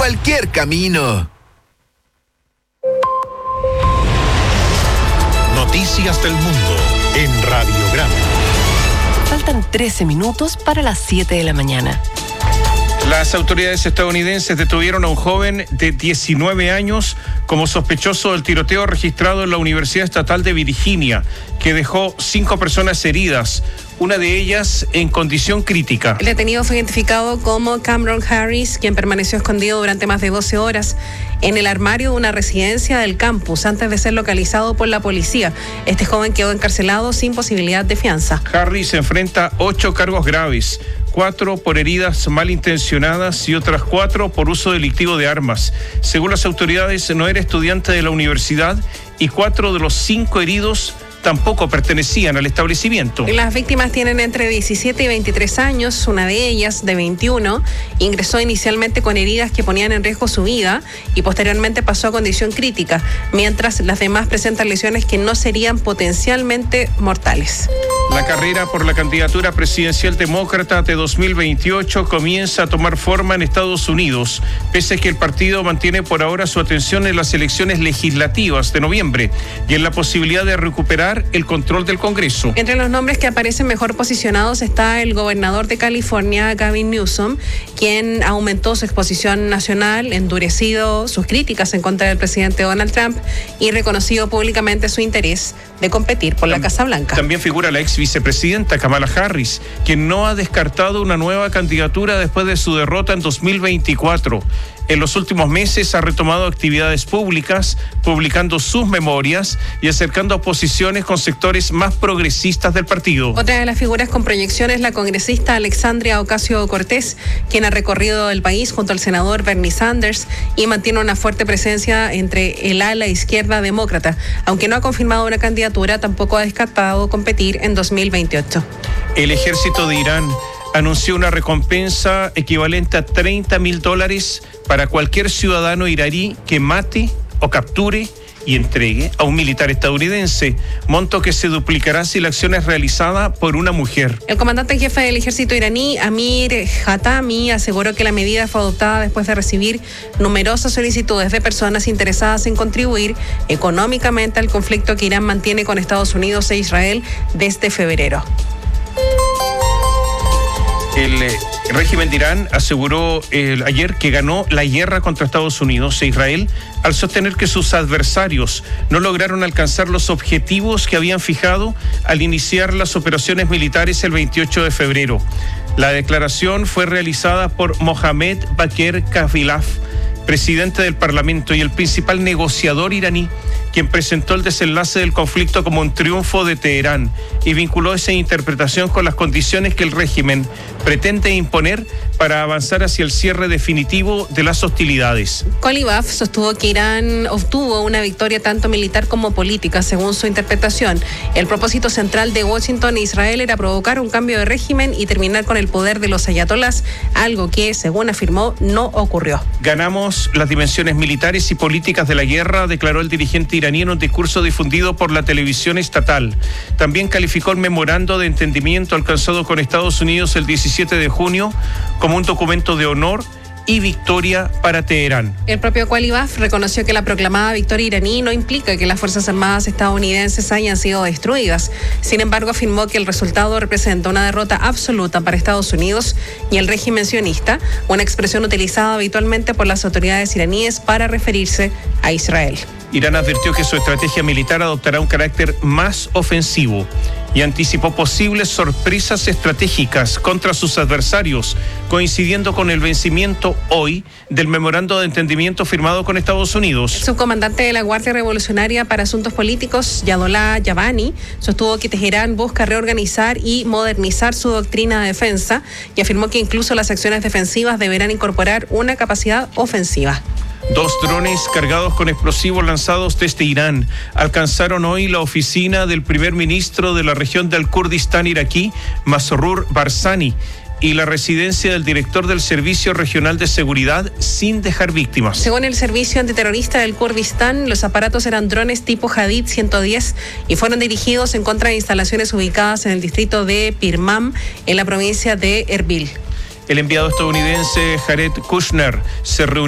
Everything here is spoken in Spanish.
cualquier camino. Noticias del mundo en Radiograma. Faltan 13 minutos para las 7 de la mañana. Las autoridades estadounidenses detuvieron a un joven de 19 años como sospechoso del tiroteo registrado en la Universidad Estatal de Virginia, que dejó 5 personas heridas, una de ellas en condición crítica. El detenido fue identificado como Cameron Harris, quien permaneció escondido durante más de 12 horas en el armario de una residencia del campus antes de ser localizado por la policía. Este joven quedó encarcelado sin posibilidad de fianza. Harris enfrenta 8 cargos graves, 4 por heridas malintencionadas y otras 4 por uso delictivo de armas. Según las autoridades, no era estudiante de la universidad y 4 de los 5 heridos tampoco pertenecían al establecimiento. Las víctimas tienen entre 17 y 23 años. Una de ellas, de 21, ingresó inicialmente con heridas que ponían en riesgo su vida y posteriormente pasó a condición crítica, mientras las demás presentan lesiones que no serían potencialmente mortales. La carrera por la candidatura presidencial demócrata de 2028 comienza a tomar forma en Estados Unidos, pese a que el partido mantiene por ahora su atención en las elecciones legislativas de noviembre y en la posibilidad de recuperar el control del Congreso. Entre los nombres que aparecen mejor posicionados está el gobernador de California, Gavin Newsom, quien aumentó su exposición nacional, endurecido sus críticas en contra del presidente Donald Trump y reconocido públicamente su interés de competir por la Casa Blanca. También figura la ex vicepresidenta Kamala Harris, quien no ha descartado una nueva candidatura después de su derrota en 2024. En los últimos meses ha retomado actividades públicas, publicando sus memorias y acercando posiciones con sectores más progresistas del partido. Otra de las figuras con proyección es la congresista Alexandria Ocasio-Cortez, quien ha recorrido el país junto al senador Bernie Sanders y mantiene una fuerte presencia entre el ala izquierda demócrata. Aunque no ha confirmado una candidatura, tampoco ha descartado competir en 2028. El ejército de Irán anunció una recompensa equivalente a $30,000 para cualquier ciudadano iraní que mate o capture y entregue a un militar estadounidense, monto que se duplicará si la acción es realizada por una mujer. El comandante en jefe del ejército iraní, Amir Hatami, aseguró que la medida fue adoptada después de recibir numerosas solicitudes de personas interesadas en contribuir económicamente al conflicto que Irán mantiene con Estados Unidos e Israel desde febrero. El régimen de Irán aseguró ayer que ganó la guerra contra Estados Unidos e Israel al sostener que sus adversarios no lograron alcanzar los objetivos que habían fijado al iniciar las operaciones militares el 28 de febrero. La declaración fue realizada por Mohamed Bakr Kalibaf, presidente del Parlamento y el principal negociador iraní, quien presentó el desenlace del conflicto como un triunfo de Teherán y vinculó esa interpretación con las condiciones que el régimen pretende imponer para avanzar hacia el cierre definitivo de las hostilidades. Kalibaf sostuvo que Irán obtuvo una victoria tanto militar como política, según su interpretación. El propósito central de Washington e Israel era provocar un cambio de régimen y terminar con el poder de los ayatolás, algo que, según afirmó, no ocurrió. Ganamos las dimensiones militares y políticas de la guerra, declaró el dirigente iraní en un discurso difundido por la televisión estatal. También calificó el memorando de entendimiento alcanzado con Estados Unidos el 17 de junio como un documento de honor y victoria para Teherán. El propio Kalibaf reconoció que la proclamada victoria iraní no implica que las Fuerzas Armadas estadounidenses hayan sido destruidas. Sin embargo, afirmó que el resultado representa una derrota absoluta para Estados Unidos y el régimen sionista, una expresión utilizada habitualmente por las autoridades iraníes para referirse a Israel. Irán advirtió que su estrategia militar adoptará un carácter más ofensivo y anticipó posibles sorpresas estratégicas contra sus adversarios, coincidiendo con el vencimiento hoy del memorando de entendimiento firmado con Estados Unidos. El subcomandante de la Guardia Revolucionaria para Asuntos Políticos, Yadollah Yavani, sostuvo que Teherán busca reorganizar y modernizar su doctrina de defensa y afirmó que incluso las acciones defensivas deberán incorporar una capacidad ofensiva. 2 drones cargados con explosivos lanzados desde Irán alcanzaron hoy la oficina del primer ministro de la región del Kurdistán iraquí, Masroor Barzani, y la residencia del director del Servicio Regional de Seguridad sin dejar víctimas. Según el Servicio Antiterrorista del Kurdistán, los aparatos eran drones tipo Hadid 110 y fueron dirigidos en contra de instalaciones ubicadas en el distrito de Pirmam, en la provincia de Erbil. El enviado estadounidense Jared Kushner se reunió